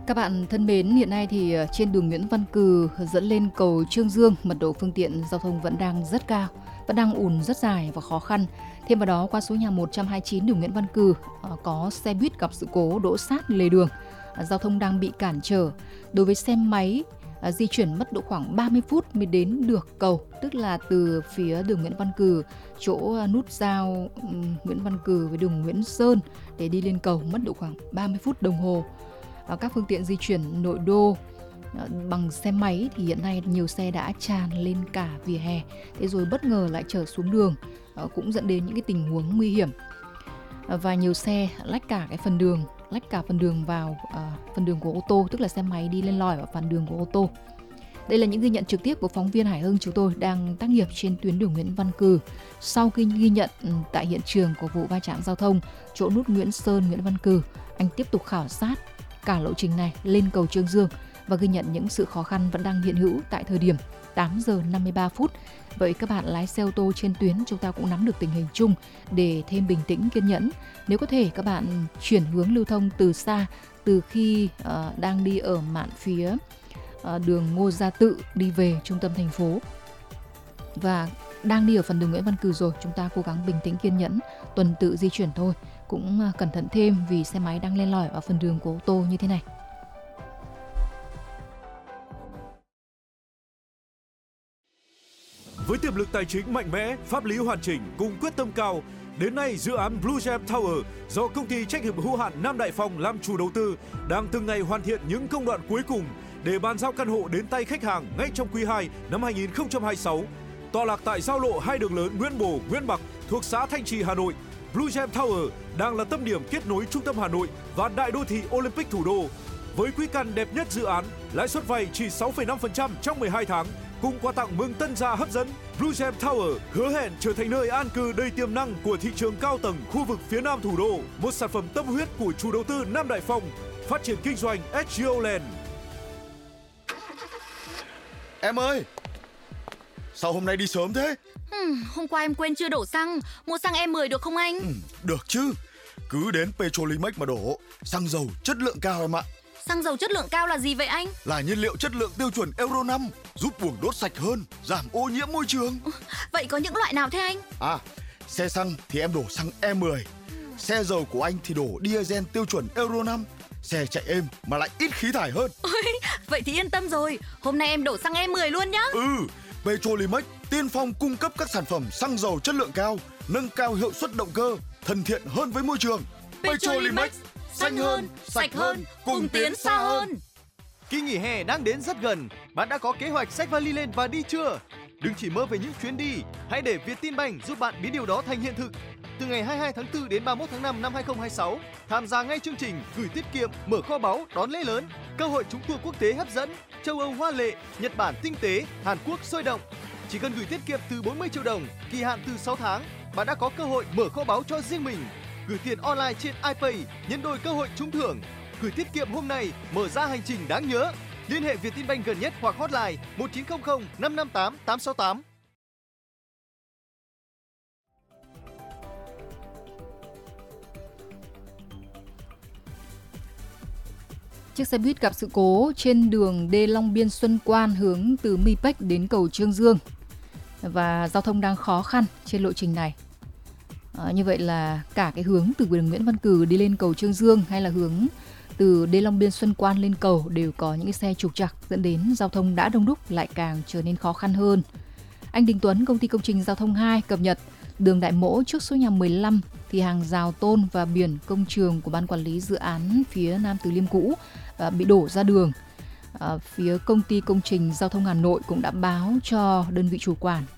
Các bạn thân mến, hiện nay thì trên đường Nguyễn Văn Cừ dẫn lên cầu Chương Dương, mật độ phương tiện giao thông vẫn đang rất cao, vẫn đang ùn rất dài và khó khăn. Thêm vào đó, qua số nhà 129 đường Nguyễn Văn Cừ có xe buýt gặp sự cố đỗ sát lề đường, giao thông đang bị cản trở. Đối với xe máy di chuyển mất độ khoảng 30 phút mới đến được cầu, tức là từ phía đường Nguyễn Văn Cừ, chỗ nút giao Nguyễn Văn Cừ với đường Nguyễn Sơn để đi lên cầu mất độ khoảng 30 phút đồng hồ. Các phương tiện di chuyển nội đô bằng xe máy thì hiện nay nhiều xe đã tràn lên cả vỉa hè, thế rồi bất ngờ lại trở xuống đường, cũng dẫn đến những cái tình huống nguy hiểm. Và nhiều xe lách cả phần đường vào phần đường của ô tô, tức là xe máy đi lên lòi vào phần đường của ô tô. Đây là những ghi nhận trực tiếp của phóng viên Hải Hưng chúng tôi đang tác nghiệp trên tuyến đường Nguyễn Văn Cừ. Sau khi ghi nhận tại hiện trường của vụ va chạm giao thông chỗ nút Nguyễn Sơn, Nguyễn Văn Cừ, anh tiếp tục khảo sát cả lộ trình này lên cầu Chương Dương và ghi nhận những sự khó khăn vẫn đang hiện hữu tại thời điểm 8 giờ 53 phút. Vậy các bạn lái xe ô tô trên tuyến chúng ta cũng nắm được tình hình chung để thêm bình tĩnh kiên nhẫn. Nếu có thể các bạn chuyển hướng lưu thông từ xa, từ khi đang đi ở mạn phía đường Ngô Gia Tự đi về trung tâm thành phố và đang đi ở phần đường Nguyễn Văn Cừ rồi, chúng ta cố gắng bình tĩnh kiên nhẫn, tuần tự di chuyển thôi. Cũng cẩn thận thêm vì xe máy đang lên lỏi vào phần đường của ô tô như thế này. Với tiềm lực tài chính mạnh mẽ, pháp lý hoàn chỉnh cùng quyết tâm cao, đến nay dự án Blue Gem Tower do công ty trách nhiệm hữu hạn Nam Đại Phong làm chủ đầu tư đang từng ngày hoàn thiện những công đoạn cuối cùng để bàn giao căn hộ đến tay khách hàng ngay trong quý 2 năm 2026. Tọa lạc tại giao lộ hai đường lớn Nguyễn Bồ, Nguyễn Bạc thuộc xã Thanh Trì, Hà Nội, Blue Gem Tower đang là tâm điểm kết nối trung tâm Hà Nội và đại đô thị Olympic thủ đô. Với quỹ căn đẹp nhất dự án, lãi suất vay chỉ 6,5% trong 12 tháng, cùng quà tặng mừng tân gia hấp dẫn, Blue Gem Tower hứa hẹn trở thành nơi an cư đầy tiềm năng của thị trường cao tầng khu vực phía Nam thủ đô, một sản phẩm tâm huyết của chủ đầu tư Nam Đại Phong, phát triển kinh doanh SGO Land. Em ơi, sao hôm nay đi sớm thế? Hôm qua em quên chưa đổ xăng, mua xăng E10 được không anh? Được chứ, cứ đến Petrolimex mà đổ, xăng dầu chất lượng cao em ạ. Xăng dầu chất lượng cao là gì vậy anh? Là nhiên liệu chất lượng tiêu chuẩn Euro 5, giúp buồng đốt sạch hơn, giảm ô nhiễm môi trường. Vậy có những loại nào thế anh? Xe xăng thì em đổ xăng E10, xe dầu của anh thì đổ diesel tiêu chuẩn Euro 5, xe chạy êm mà lại ít khí thải hơn. Vậy thì yên tâm rồi, hôm nay em đổ xăng E10 luôn nhá. Petrolimex tiên phong cung cấp các sản phẩm xăng dầu chất lượng cao, nâng cao hiệu suất động cơ, thân thiện hơn với môi trường. Petrolimex, xanh hơn, sạch hơn, cùng tiến xa hơn. Kỳ nghỉ hè đang đến rất gần, bạn đã có kế hoạch xách vali lên và đi chưa? Đừng chỉ mơ về những chuyến đi, hãy để Vietinbank giúp bạn biến điều đó thành hiện thực. Từ ngày 22 tháng 4 đến 31 tháng 5 năm 2026, tham gia ngay chương trình gửi tiết kiệm, mở kho báu, đón lễ lớn, cơ hội trúng tour quốc tế hấp dẫn, châu Âu hoa lệ, Nhật Bản tinh tế, Hàn Quốc sôi động. Chỉ cần gửi tiết kiệm từ 40 triệu đồng, kỳ hạn từ 6 tháng, bạn đã có cơ hội mở kho báu cho riêng mình. Gửi tiền online trên iPay, nhân đôi cơ hội trúng thưởng. Gửi tiết kiệm hôm nay, mở ra hành trình đáng nhớ. Liên hệ Vietinbank gần nhất hoặc hotline 1900 558 868. Chiếc xe buýt gặp sự cố trên đường D Long Biên Xuân Quan hướng từ Mi Bách đến cầu Chương Dương và giao thông đang khó khăn trên lộ trình này. Như vậy là cả cái hướng từ đường Nguyễn Văn Cừ đi lên cầu Chương Dương hay là hướng từ D Long Biên Xuân Quan lên cầu đều có những cái xe trục trặc dẫn đến giao thông đã đông đúc lại càng trở nên khó khăn hơn. Anh Đình Tuấn, công ty công trình giao thông 2 cập nhật đường Đại Mỗ trước số nhà 15 thì hàng rào tôn và biển công trường của ban quản lý dự án phía Nam Từ Liêm cũ bị đổ ra đường. Phía công ty công trình giao thông Hà Nội cũng đã báo cho đơn vị chủ quản